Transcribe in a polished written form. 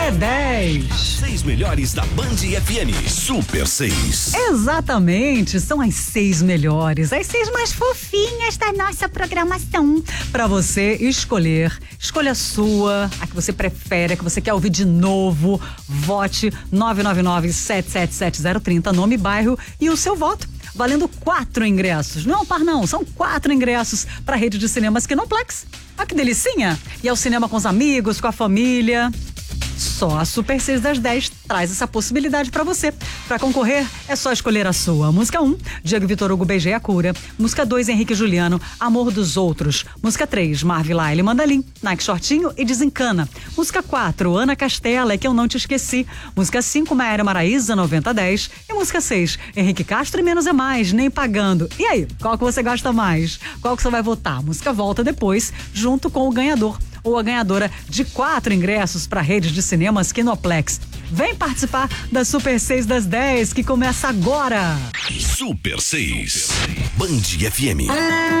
é 10. 6 melhores da Band FM. Super 6. Exatamente, são as 6 melhores, as 6 mais fofinhas da nossa programação. Pra você escolher, escolha a sua, a que você prefere, a que você quer ouvir de novo. Vote 999-777-030, nome, bairro e o seu voto. Valendo 4 ingressos. Não é um par, não. São 4 ingressos para a rede de cinemas Kinoplex. Olha que delicinha. E ao cinema com os amigos, com a família. Só a Super 6 das 10 traz essa possibilidade pra você. Pra concorrer, é só escolher a sua. Música 1, Diego Vitor Hugo, Beijei a Cura. Música 2, Henrique e Juliano, Amor dos Outros. Música 3, Marvi Laile Mandalim, Nike Shortinho e Desencana. Música 4, Ana Castela, É Que Eu Não Te Esqueci. Música 5, Maéria Maraíza, 9010. E música 6, Henrique Castro e Menos é Mais, Nem Pagando. E aí, qual que você gosta mais? Qual que você vai votar? A música volta depois, junto com o ganhador ou a ganhadora de 4 ingressos para a rede de cinemas Kinoplex. Vem participar da Super 6 das 10, que começa agora. Super 6. Band FM.